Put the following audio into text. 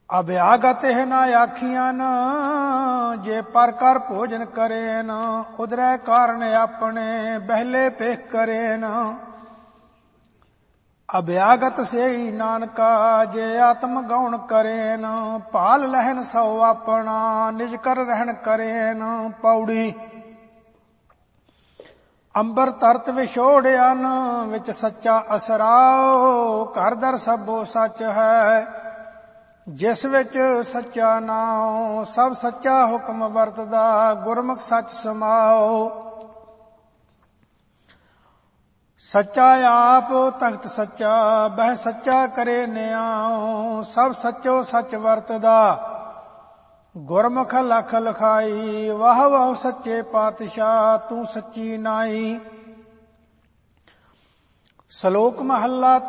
ਅਭਿਆਗਤ ਹੈ ਨਾ ਆਖੀਆਂ ਨ, ਜੇ ਪਰ ਕਰ ਭੋਜਨ ਕਰੇ ਨ, ਉਦਰੈ ਕਾਰਨ ਆਪਣੇ ਬਹਿਲੇ ਪੇਖ ਕਰੇ ਨ। ਅਭਿਆਗਤ ਸੇਈ ਨਾਨਕਾ, ਜੇ ਆਤਮ ਗਉਣ ਕਰੇ ਨ, ਭਾਲ ਲਹਿਨ ਸੋ ਆਪਣਾ, ਨਿਜ ਕਰ ਰਹਿਣ ਕਰੇ ਨ। ਪੌੜੀ ਅੰਬਰ ਤਰਤ ਵਿਛੋੜਿਆ ਨ, ਵਿੱਚ ਸੱਚਾ ਅਸਰਾਓ, ਘਰ ਦਰ ਸਭੋ ਸੱਚ ਹੈ, ਜਿਸ ਵਿੱਚ ਸੱਚਾ ਨਾਉ। ਸਭ ਸੱਚਾ ਹੁਕਮ ਵਰਤਦਾ, ਗੁਰਮੁਖ ਸੱਚ ਸਮਾਓ। ਸੱਚਾ ਆਪ ਤਖਤ ਸੱਚਾ, ਬਹਿ ਸੱਚਾ ਕਰੇ ਨਿਆਉ। ਸਭ ਸੱਚੋ ਸੱਚ ਵਰਤਦਾ, ਗੁਰਮੁਖ ਲਖ ਲਖਾਈ। ਵਾਹ ਵਾਹ ਸੱਚੇ ਪਾਤਸ਼ਾਹ, ਤੂੰ ਸੱਚੀ ਨਾਈ। ਸ਼ਲੋਕ ਮਹੱਲਾ